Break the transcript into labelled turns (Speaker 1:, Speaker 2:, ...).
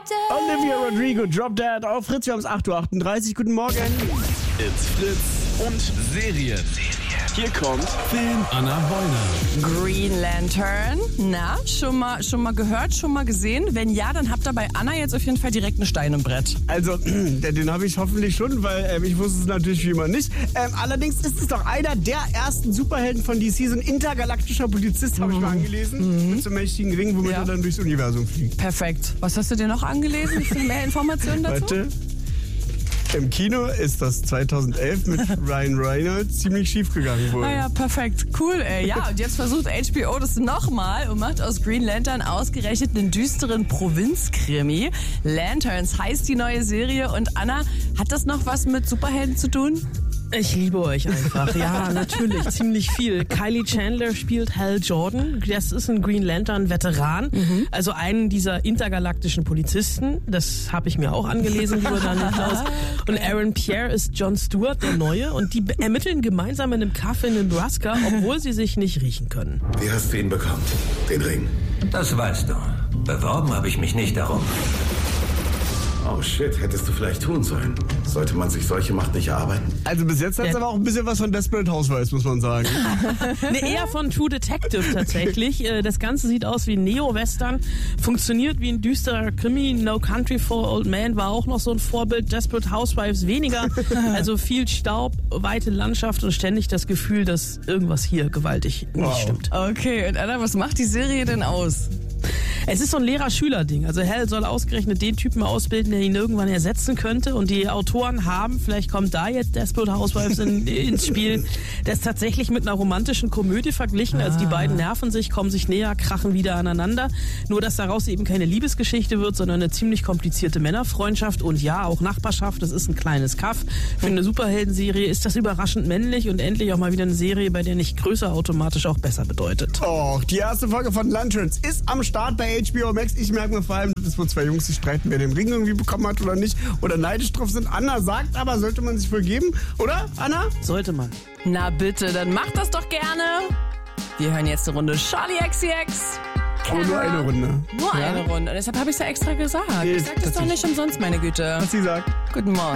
Speaker 1: Olivia Rodrigo, Drop Dead auf Fritz. Wir haben es 8.38 Uhr. Guten Morgen.
Speaker 2: It's Fritz und Serien. Hier kommt Film Anna Wollner.
Speaker 3: Green Lantern. Na, schon mal gehört, schon mal gesehen? Wenn ja, dann habt ihr bei Anna jetzt auf jeden Fall direkt einen Stein im Brett.
Speaker 1: Also, den habe ich hoffentlich schon, weil ich wusste es natürlich wie immer nicht. Allerdings ist es doch einer der ersten Superhelden von DC, so ein intergalaktischer Polizist, habe ich mal angelesen, mit so einem mächtigen Ring, womit er dann durchs Universum fliegt.
Speaker 3: Perfekt. Was hast du dir noch angelesen? Für mehr Informationen dazu?
Speaker 1: Warte. Im Kino ist das 2011 mit Ryan Reynolds ziemlich schief gegangen wohl.
Speaker 3: Ah ja, perfekt. Cool, ey. Ja, und jetzt versucht HBO das nochmal und macht aus Green Lantern ausgerechnet einen düsteren Provinzkrimi. Lanterns heißt die neue Serie. Und Anna, hat das noch was mit Superhelden zu tun?
Speaker 4: Ich liebe euch einfach. Ja, natürlich, ziemlich viel. Kylie Chandler spielt Hal Jordan. Das ist ein Green Lantern-Veteran. Also einen dieser intergalaktischen Polizisten. Das habe ich mir auch angelesen, lieber Daniel Klaus. Und Aaron Pierre ist Jon Stewart, der Neue. Und die ermitteln gemeinsam in einem Café in Nebraska, obwohl sie sich nicht riechen können.
Speaker 5: Wie hast du ihn bekommen? Den Ring?
Speaker 6: Das weißt du. Beworben habe ich mich nicht darum.
Speaker 5: Oh shit, hättest du vielleicht tun sollen. Sollte man sich solche Macht nicht erarbeiten?
Speaker 1: Also bis jetzt hat es aber auch ein bisschen was von Desperate Housewives, muss man sagen.
Speaker 4: Nee, eher von True Detective tatsächlich. Das Ganze sieht aus wie ein Neo-Western, funktioniert wie ein düsterer Krimi. No Country for Old Men war auch noch so ein Vorbild. Desperate Housewives weniger. Also viel Staub, weite Landschaft und ständig das Gefühl, dass irgendwas hier gewaltig nicht stimmt.
Speaker 3: Okay, und Anna, was macht die Serie denn aus?
Speaker 4: Es ist so ein Lehrer-Schüler-Ding. Also Hal soll ausgerechnet den Typen ausbilden, der ihn irgendwann ersetzen könnte. Und die Autoren haben, vielleicht kommt da jetzt Desperate Housewives ins Spiel, das tatsächlich mit einer romantischen Komödie verglichen. Also die beiden nerven sich, kommen sich näher, krachen wieder aneinander. Nur, dass daraus eben keine Liebesgeschichte wird, sondern eine ziemlich komplizierte Männerfreundschaft. Und ja, auch Nachbarschaft. Das ist ein kleines Kaff. Für eine Superheldenserie ist das überraschend männlich und endlich auch mal wieder eine Serie, bei der nicht größer automatisch auch besser bedeutet.
Speaker 1: Oh, die erste Folge von Lanterns ist am Start bei HBO Max. Ich merke mir vor allem, dass wohl zwei Jungs sich streiten, wer den Ring irgendwie bekommen hat oder nicht. Oder neidisch drauf sind. Anna sagt aber, sollte man sich wohl geben. Oder, Anna?
Speaker 4: Sollte man.
Speaker 3: Na bitte, dann macht das doch gerne. Wir hören jetzt eine Runde Charlie XCX.
Speaker 1: Aber nur eine Runde.
Speaker 3: Nur eine Runde. Und deshalb habe ich es ja extra gesagt.
Speaker 1: Nee,
Speaker 3: Ich sag das doch nicht umsonst, meine Güte.
Speaker 1: Was sie sagt.
Speaker 3: Guten Morgen.